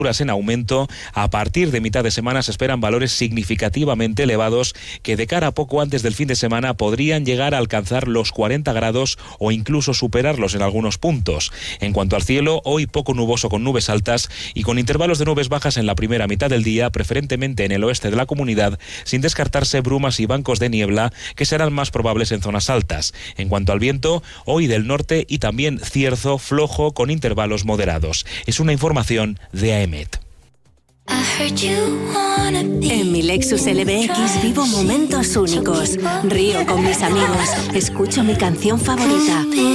en aumento. A partir de mitad de semana se esperan valores significativamente elevados que de cara a poco antes del fin de semana podrían llegar a alcanzar los 40 grados o incluso superarlos en algunos puntos. En cuanto al cielo, hoy poco nuboso con nubes altas y con intervalos de nubes bajas en la primera mitad del día, preferentemente en el oeste de la comunidad, sin descartarse brumas y bancos de niebla que serán más probables en zonas altas. En cuanto al viento, hoy del norte y también cierzo flojo con intervalos moderados. Es una información de AEMET. En mi Lexus LBX vivo momentos únicos. Río con mis amigos. Escucho mi canción favorita.